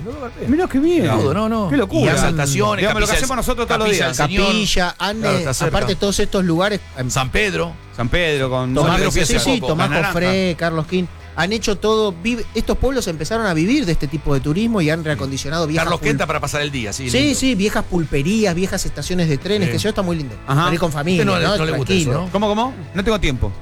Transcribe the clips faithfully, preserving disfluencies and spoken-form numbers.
Mirá qué bien. Todo, no, no. Qué locura. Y exaltaciones, Digamos, lo que capilla- hacemos nosotros todos los capilla días. del Señor. Capilla, han, Claro, eh, está cerca. aparte todos estos lugares, em, San Pedro. San Pedro con Tomás, Pedro fui sí, hace sí, poco, Tomás la naranja. Cofré, Carlos King, han hecho todo, vive- estos pueblos empezaron a vivir de este tipo de turismo y han reacondicionado viejas Carlos pul- Quenta para pasar el día, sí. Sí, lindo. sí, viejas pulperías, viejas estaciones de trenes, Sí. que eso está muy lindo. Ajá. Para ir con familia, No, ¿no? no le gusta eso, Tranquilo. ¿no? ¿Cómo, cómo? No tengo tiempo.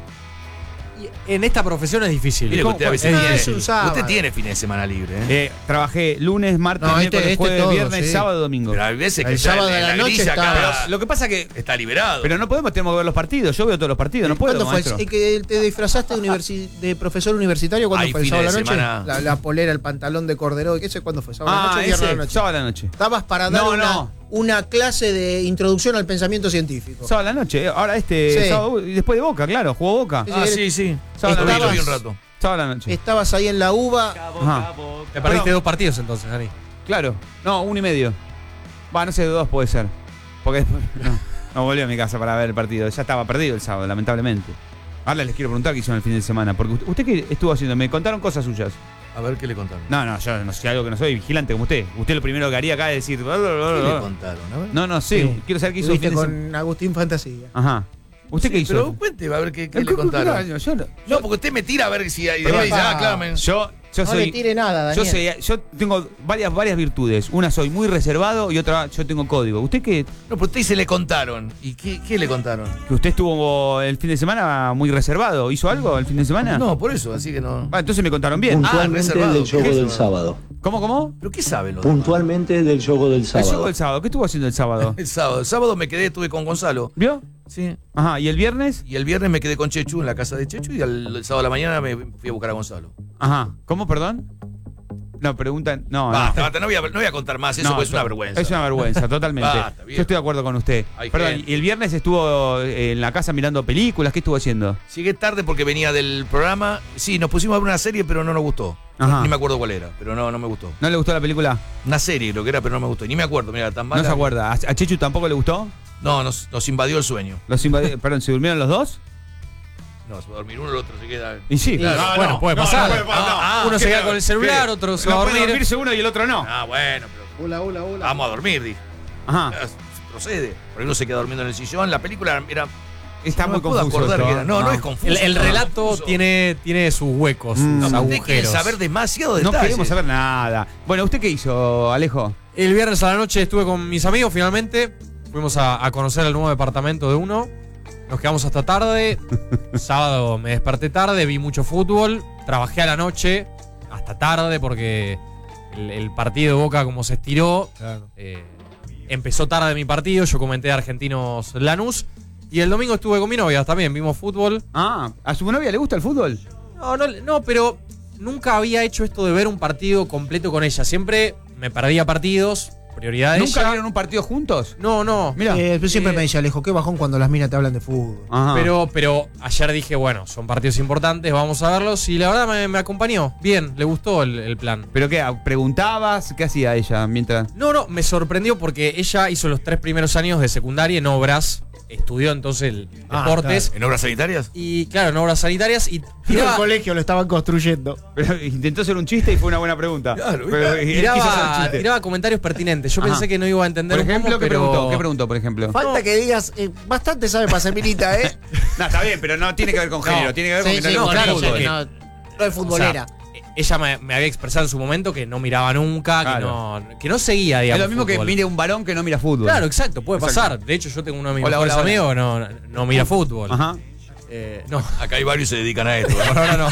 Y en esta profesión es difícil. Mire que ¿Cómo? usted a veces Es tiene, difícil. Un sábado. usted tiene fines de semana libre, ¿eh? Eh, trabajé lunes, martes, No, este- miércoles, este jueves, todo, viernes, sí. sábado, domingo. Pero hay veces que El está sábado en de la noche grilla está- acá, Lo que pasa que. está liberado. Pero no podemos, tenemos que ver los partidos. Yo veo todos los partidos, no puedo, ¿Cuándo fue? maestro. ¿Es que te disfrazaste de, universi- de profesor universitario? ¿Cuándo Hay fue? ¿El fines sábado de de la noche? semana. La, la polera, el pantalón de cordero, ¿qué sé cuándo fue? ¿Sábado de la Ah, noche o viernes de ese, la noche? sábado a la noche. Estabas para dar No, una, no. una clase de introducción al pensamiento científico. Sábado a la noche. Ahora este Sí. sábado, y después de Boca, claro, jugó Boca. Sí, Ah, sí, sí. Sábado Lo vi, a la lo vi un noche. rato. Sábado a la noche. Estabas ahí en la uva. Ajá. Te perdiste Bueno. dos partidos entonces, Dani. Claro. No, uno y medio. Va, no sé, dos puede ser. Porque después. No, no volví a mi casa para ver el partido. Ya estaba perdido el sábado, lamentablemente. Ahora les quiero preguntar qué hicieron el fin de semana. Porque usted, ¿usted qué estuvo haciendo? Me contaron cosas suyas. A ver qué le contaron. No, no, yo no sé algo que no soy vigilante como usted. Usted lo primero que haría acá es decir. ¿Qué le contaron? A ver. No, no sé. Sí. Quiero saber qué hizo el fin Estuviste de semana. con Agustín Fantasía. Ajá. ¿Usted Sí, qué hizo? Pero cuente, a ver qué, qué El le contaron. cumpleaños, yo no- No, porque usted me tira a ver si hay. Y Pero después dice, papá, ah, claro, me- Yo, yo No soy. le tire nada, Yo, Daniel. soy, yo tengo varias, varias virtudes. Una soy muy reservado y otra yo tengo código. ¿Usted qué? No, pero usted dice le contaron. ¿Y qué, qué le contaron? Que usted estuvo el fin de semana muy reservado. ¿Hizo algo el fin de semana? No, por eso, así que no. Ah, entonces me contaron bien. Ah, Puntualmente reservado. del juego ¿Qué es del eso? sábado. ¿Cómo, cómo? ¿Pero qué saben los demás? Puntualmente del juego del El juego sábado. del sábado. ¿Qué estuvo haciendo el sábado? El sábado. El sábado me quedé, estuve con Gonzalo. ¿Vio? Sí. Ajá. ¿Y el viernes? Y el viernes me quedé con Chechu en la casa de Chechu y al el sábado a la mañana me fui a buscar a Gonzalo. Ajá. ¿Cómo, perdón? No, preguntan. No, Basta, no. basta, no voy a, no voy a contar más, eso No, pues es una vergüenza. Es una vergüenza, totalmente. Basta, viejo. Yo estoy de acuerdo con usted. Hay Perdón, gente. ¿y el viernes estuvo eh, en la casa mirando películas? ¿Qué estuvo haciendo? Llegué tarde porque venía del programa. Sí, nos pusimos a ver una serie, pero no nos gustó. Ajá. Ni me acuerdo cuál era, pero no, no me gustó. ¿No le gustó la película? Una serie creo que era, pero no me gustó. Ni me acuerdo, mira, tan mala. No se acuerda. ¿A, a Chechu tampoco le gustó? No, nos, nos invadió el sueño. Los invadi- Perdón, ¿se durmieron los dos? No, se va a dormir uno, el otro se queda. Y sí. Claro. No, bueno, no, puede no, pasar. no puede pasar, no. Ah, Uno se ¿qué? queda con el celular, ¿Qué? otro se No va a puede dormir. dormirse uno y el otro no. Ah, bueno, pero Hola, hola, hola. vamos a dormir, dije. Ajá. Ah, procede. Por ahí uno se queda durmiendo en el sillón. La película era. Está no muy me puedo confuso acordar esto, que era. No, ¿eh? no es confuso. El, el no, relato confuso. tiene, tiene sus huecos, Mm. sus No, usted quiere agujeros. saber demasiado No detalles. queremos saber nada. Bueno, ¿usted qué hizo, Alejo? El viernes a la noche estuve con mis amigos finalmente. Fuimos a, a conocer el nuevo departamento de uno. Nos quedamos hasta tarde. Sábado me desperté tarde, vi mucho fútbol. Trabajé a la noche hasta tarde porque el, el partido de Boca, como se estiró, eh, empezó tarde mi partido. Yo comenté de Argentinos Lanús. Y el domingo estuve con mi novia también. Vimos fútbol. Ah, ¿a su novia le gusta el fútbol? No, no, no, pero nunca había hecho esto de ver un partido completo con ella. Siempre me perdía partidos. Prioridad de ¿Nunca ella. vieron un partido juntos? No, no. Mira. Eh, pero siempre Eh, me dice Alejo, qué bajón cuando las minas te hablan de fútbol. Ajá. Pero, pero ayer dije, bueno, son partidos importantes, vamos a verlos. Y la verdad me, me acompañó. Bien, le gustó el, el plan. ¿Pero qué? ¿Preguntabas? ¿Qué hacía ella mientras...? No, no, me sorprendió porque ella hizo los tres primeros años de secundaria en obras. Estudió entonces el Ah, deportes. ¿En obras sanitarias? Y claro, en obras sanitarias. Y En el tiraba, colegio lo estaban construyendo. Pero intentó hacer un chiste y fue una buena pregunta. Claro, Pero él quiso hacer un tiraba, chiste. tiraba comentarios pertinentes. Yo Ajá. pensé que no iba a entender Por un ejemplo, poco, ¿qué pero... preguntó? ¿Qué preguntó, por ejemplo? Falta que digas, eh, bastante sabe para ser minita, ¿eh? No, está bien, pero no tiene que ver con género. No. Tiene que ver con Sí, que no sí, le gusta claro, el fútbol. que- no, no es futbolera. O sea, ella me, me había expresado en su momento que no miraba nunca, que, Claro. no, que no seguía, Es digamos. lo mismo que fútbol. mire un varón que no mira fútbol. Claro, exacto, puede Exacto. pasar. De hecho, yo tengo uno de mis Hola, mejores hola, hola. amigos que no, no mira fútbol. Ajá. Eh, no, Acá hay varios que se dedican a esto. por ahora no.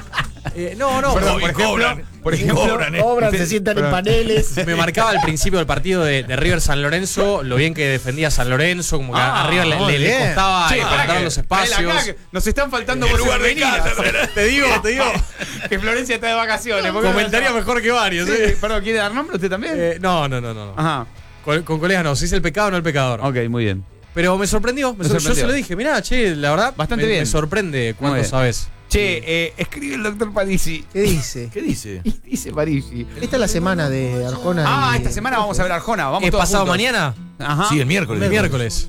Eh, no, no, Perdón, Y por ejemplo, cobran, por y ejemplo, cobran, ¿eh? Obran, se sientan en Perdón. paneles. me marcaba al principio del partido de, de River San Lorenzo, lo bien que defendía San Lorenzo, como que Ah, a River le, muy le- le bien. costaba Che, pará encontrar que- los traela espacios. acá, que nos están faltando En voces lugar de femeninas. cátedra. Te digo, te digo. Que Florencia está de vacaciones. ¿por qué no Comentaría lo- mejor que varios. Sí, ¿eh? Perdón, ¿quiere dar nombre usted también? Eh, no, no, no, no. no. Ajá. Con, con colegas no, si es el pecado no el pecador. Ok, muy bien. Pero me sorprendió, me Me sor- sorprendió. yo se lo dije, mirá, che, la verdad, Bastante me, bien. me sorprende Muy cuánto bien. sabes. Che, eh, escribe el doctor Parisi. ¿Qué dice? ¿Qué dice? Dice Parisi. Esta es la semana de Arjona. Ah, y- esta semana vamos a ver Arjona. Vamos ¿Es todos pasado juntos. mañana? Ajá. Sí, el miércoles. El miércoles.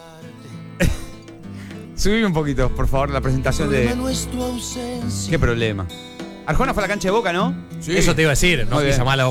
Subime un poquito, por favor, la presentación de. Qué problema. Arjona fue a la cancha de Boca, ¿no? Sí. Eso te iba a decir, no Muy pisa bien. mal la